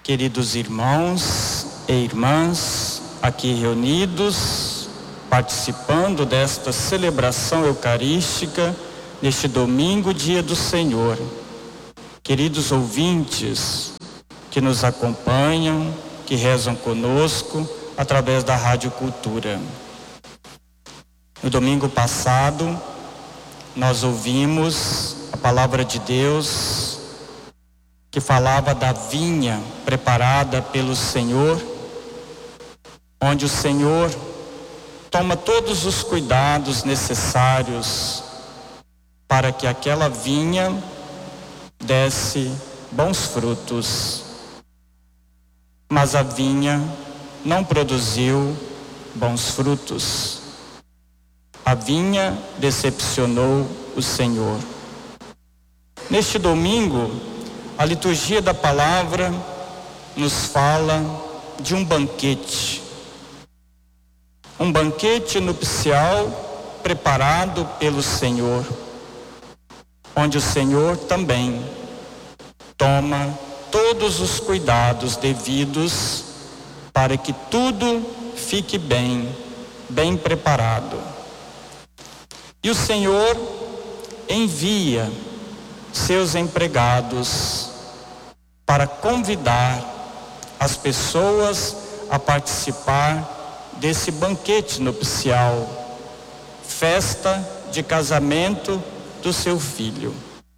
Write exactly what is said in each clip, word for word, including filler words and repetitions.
Queridos irmãos e irmãs aqui reunidos, participando desta celebração eucarística neste domingo, dia do Senhor. Queridos ouvintes que nos acompanham, que rezam conosco através da Rádio Cultura. No domingo passado, nós ouvimos a palavra de Deus que falava da vinha preparada pelo Senhor, onde o Senhor toma todos os cuidados necessários para que aquela vinha desse bons frutos. Mas a vinha não produziu bons frutos. A vinha decepcionou o Senhor. Neste domingo, a liturgia da palavra nos fala de um banquete. Um banquete nupcial preparado pelo Senhor, onde o Senhor também toma todos os cuidados devidos para que tudo fique bem, bem preparado. E o Senhor envia seus empregados para convidar as pessoas a participar desse banquete nupcial, festa de casamento do seu filho.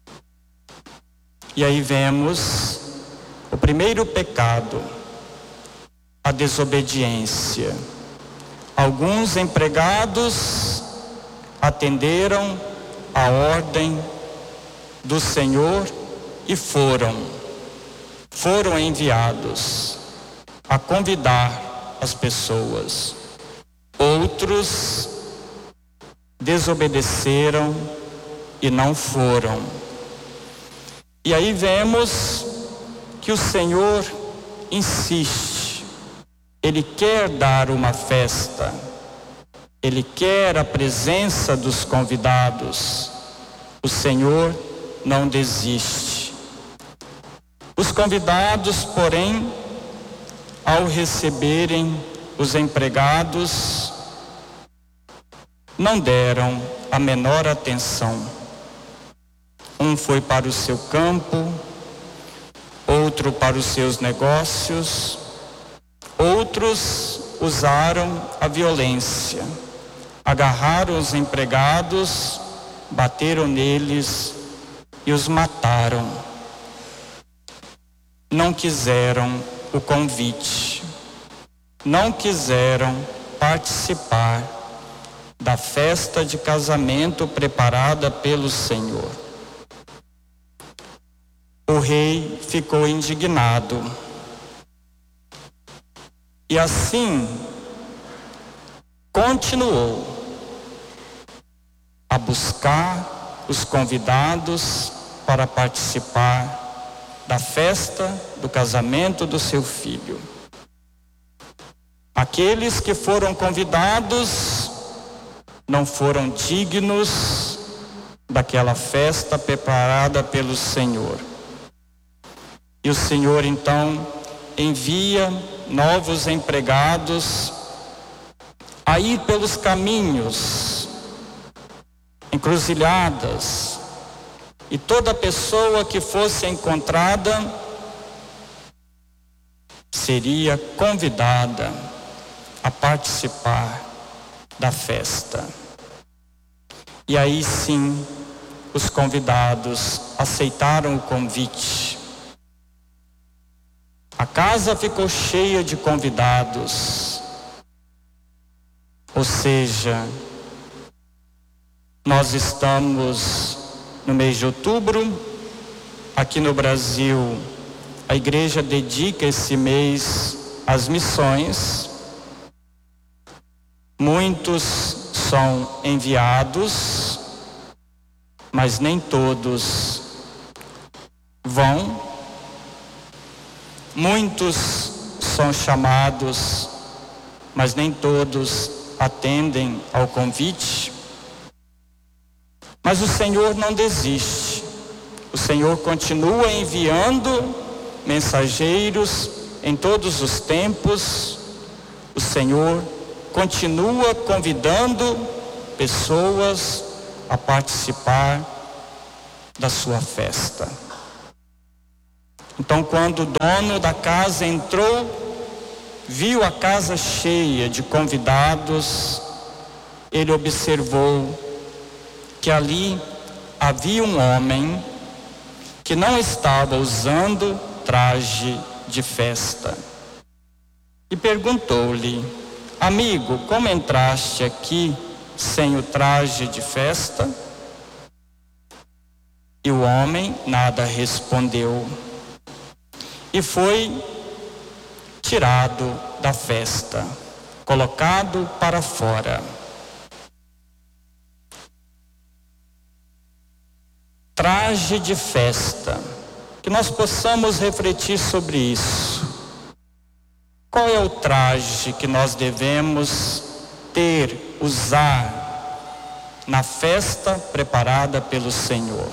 E aí vemos o primeiro pecado, a desobediência. Alguns empregados atenderam a ordem do Senhor e foram, foram enviados a convidar as pessoas. Outros desobedeceram e não foram. E aí vemos que o Senhor insiste. Ele quer dar uma festa. Ele quer a presença dos convidados. O Senhor não desiste. Os convidados, porém, ao receberem os empregados, não deram a menor atenção. Um foi para o seu campo, outro para os seus negócios, outros usaram a violência, agarraram os empregados, bateram neles e os mataram. Não quiseram o convite, não quiseram participar da festa de casamento preparada pelo Senhor. O rei ficou indignado. E assim continuou a buscar os convidados para participar da festa do casamento do seu filho. Aqueles que foram convidados não foram dignos daquela festa preparada pelo Senhor. E o Senhor então envia novos empregados a ir pelos caminhos, encruzilhadas, e toda pessoa que fosse encontrada seria convidada a participar da festa. E aí sim, os convidados aceitaram o convite. A casa ficou cheia de convidados. Ou seja, nós estamos no mês de outubro. Aqui no Brasil, a igreja dedica esse mês às missões. Muitos são enviados, mas nem todos vão. Muitos são chamados, mas nem todos atendem ao convite. Mas o Senhor não desiste. O Senhor continua enviando mensageiros em todos os tempos, o Senhor continua convidando pessoas a participar da sua festa. Então, quando o dono da casa entrou, viu a casa cheia de convidados, ele observou que ali havia um homem que não estava usando traje de festa. E perguntou-lhe: amigo, como entraste aqui sem o traje de festa? E o homem nada respondeu. E foi tirado da festa, colocado para fora. Traje de festa, que nós possamos refletir sobre isso. Qual é o traje que nós devemos ter, usar na festa preparada pelo Senhor?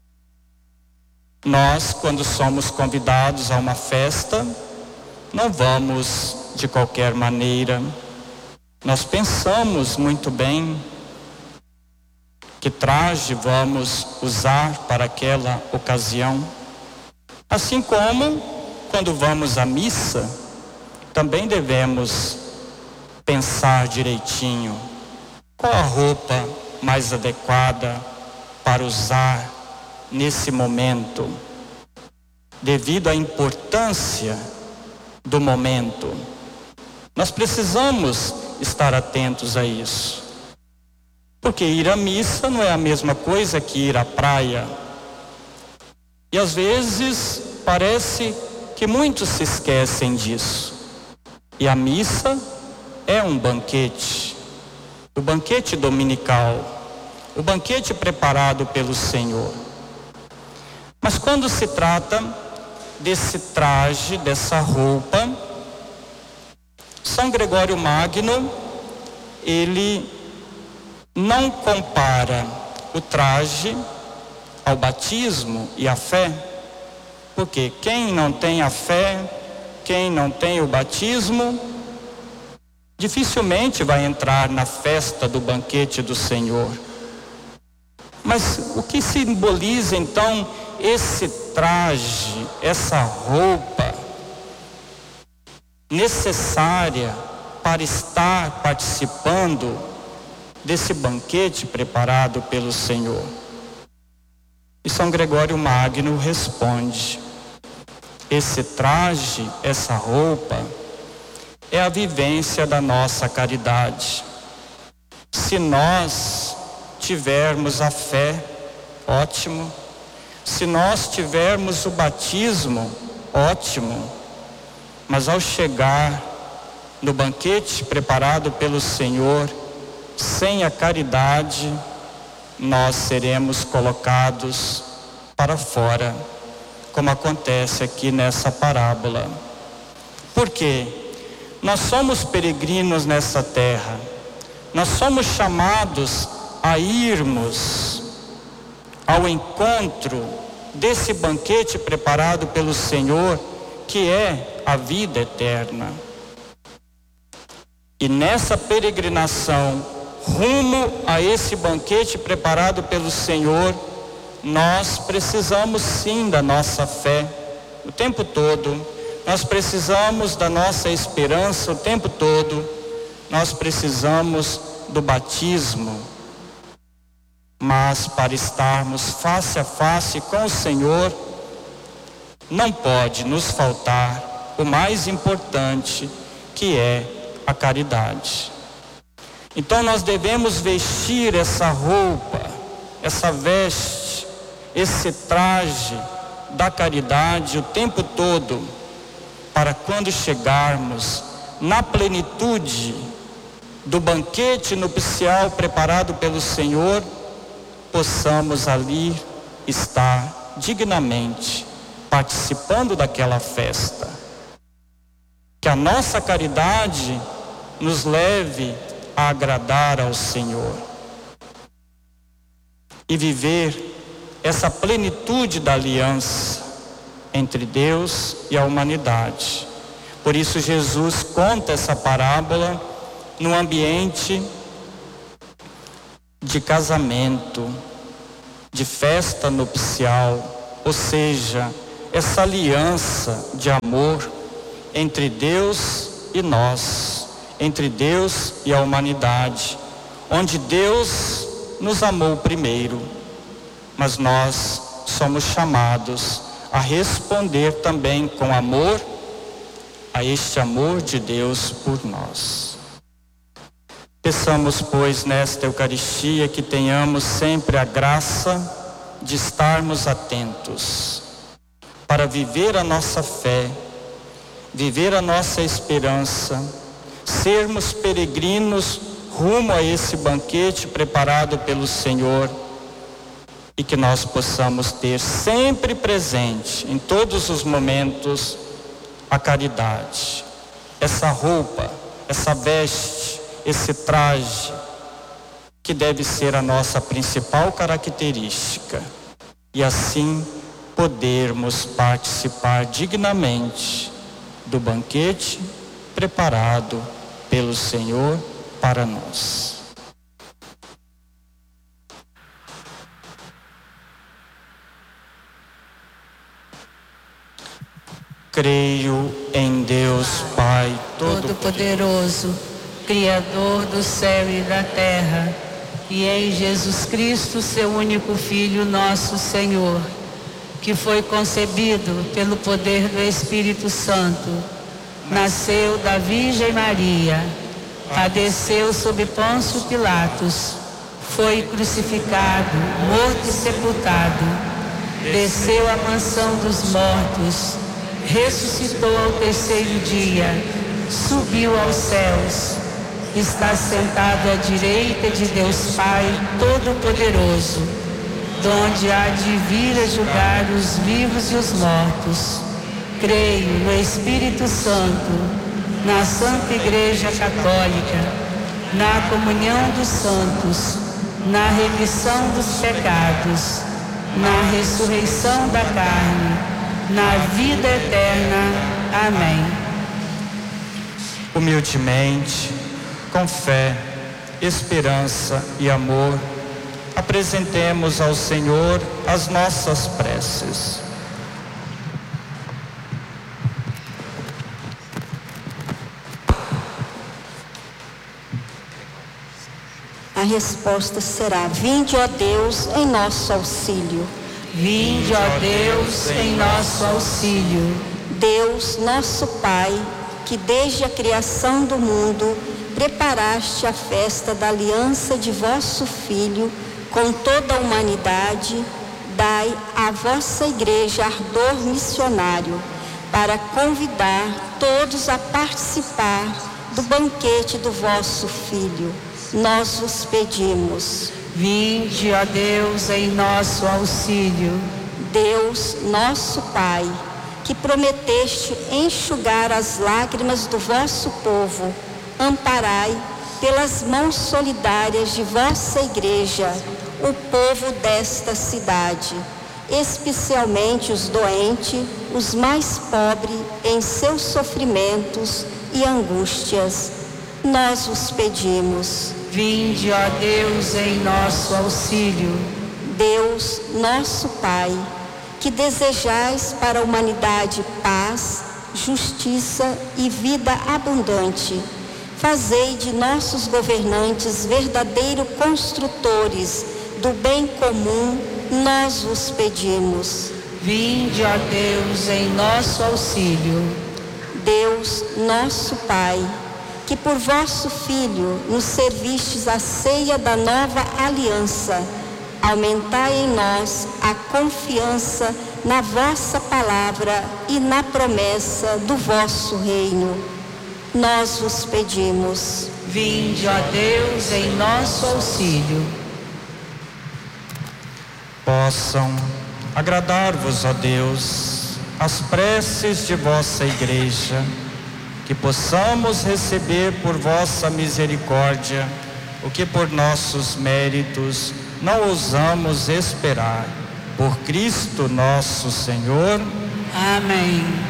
Nós, quando somos convidados a uma festa, não vamos de qualquer maneira. Nós pensamos muito bem que traje vamos usar para aquela ocasião. Assim como, quando vamos à missa, também devemos pensar direitinho qual a roupa mais adequada para usar nesse momento, devido à importância do momento. Nós precisamos estar atentos a isso, porque ir à missa não é a mesma coisa que ir à praia. E às vezes parece que muitos se esquecem disso. E a missa é um banquete, o banquete dominical, o banquete preparado pelo Senhor. Mas quando se trata desse traje, dessa roupa, São Gregório Magno, ele não compara o traje ao batismo e à fé, porque quem não tem a fé, quem não tem o batismo, dificilmente vai entrar na festa do banquete do Senhor. Mas o que simboliza então esse traje, essa roupa necessária para estar participando desse banquete preparado pelo Senhor? E São Gregório Magno responde: esse traje, essa roupa, é a vivência da nossa caridade. Se nós tivermos a fé, ótimo. Se nós tivermos o batismo, ótimo. Mas ao chegar no banquete preparado pelo Senhor, sem a caridade, nós seremos colocados para fora, como acontece aqui nessa parábola. Por quê? Nós somos peregrinos nessa terra. Nós somos chamados a irmos ao encontro desse banquete preparado pelo Senhor, que é a vida eterna. E nessa peregrinação, rumo a esse banquete preparado pelo Senhor, nós precisamos sim da nossa fé o tempo todo, nós precisamos da nossa esperança o tempo todo, nós precisamos do batismo. Mas para estarmos face a face com o Senhor, não pode nos faltar o mais importante, que é a caridade. Então nós devemos vestir essa roupa, essa veste, esse traje da caridade o tempo todo, para quando chegarmos na plenitude do banquete nupcial preparado pelo Senhor, possamos ali estar dignamente participando daquela festa. Que a nossa caridade nos leve a agradar ao Senhor e viver essa plenitude da aliança entre Deus e a humanidade, Por isso Jesus conta essa parábola no ambiente de casamento, de festa nupcial, ou seja, essa aliança de amor entre Deus e nós, entre Deus e a humanidade, onde Deus nos amou primeiro, mas nós somos chamados a responder também com amor a este amor de Deus por nós. Peçamos, pois, nesta Eucaristia que tenhamos sempre a graça de estarmos atentos para viver a nossa fé, viver a nossa esperança, sermos peregrinos rumo a esse banquete preparado pelo Senhor, e que nós possamos ter sempre presente, em todos os momentos, a caridade, essa roupa, essa veste, esse traje, que deve ser a nossa principal característica, e assim podermos participar dignamente do banquete preparado pelo Senhor para nós. Creio em Deus Pai Todo-Poderoso, Criador do céu e da terra, e em Jesus Cristo, seu único Filho, nosso Senhor, que foi concebido pelo poder do Espírito Santo, nasceu da Virgem Maria, padeceu sob Pôncio Pilatos, foi crucificado, morto e sepultado, desceu à mansão dos mortos, ressuscitou ao terceiro dia, subiu aos céus, está sentado à direita de Deus Pai Todo-Poderoso, donde há de vir a julgar os vivos e os mortos. Creio no Espírito Santo, na Santa Igreja Católica, na comunhão dos santos, na remissão dos pecados, na ressurreição da carne, na vida eterna. Amém. Humildemente, com fé, esperança e amor, apresentemos ao Senhor as nossas preces. A resposta será: vinde, ó Deus, em nosso auxílio. Vinde, ó Deus, em nosso auxílio. Deus, nosso Pai, que desde a criação do mundo preparaste a festa da aliança de vosso Filho com toda a humanidade, dai à vossa Igreja ardor missionário para convidar todos a participar do banquete do vosso Filho. Nós vos pedimos. Vinde, ó Deus, em nosso auxílio. Deus, nosso Pai, que prometeste enxugar as lágrimas do vosso povo, amparai pelas mãos solidárias de vossa Igreja o povo desta cidade, especialmente os doentes, os mais pobres em seus sofrimentos e angústias. Nós vos pedimos. Vinde, ó Deus, em nosso auxílio. Deus, nosso Pai, que desejais para a humanidade paz, justiça e vida abundante, fazei de nossos governantes verdadeiros construtores do bem comum, nós vos pedimos. Vinde, ó Deus, em nosso auxílio. Deus, nosso Pai, que por vosso Filho nos servistes a ceia da nova aliança, aumentai em nós a confiança na vossa palavra e na promessa do vosso reino. Nós vos pedimos. Vinde, ó Deus, em nosso auxílio. Possam agradar-vos, ó Deus, as preces de vossa Igreja, que possamos receber por vossa misericórdia o que por nossos méritos não ousamos esperar. Por Cristo nosso Senhor. Amém.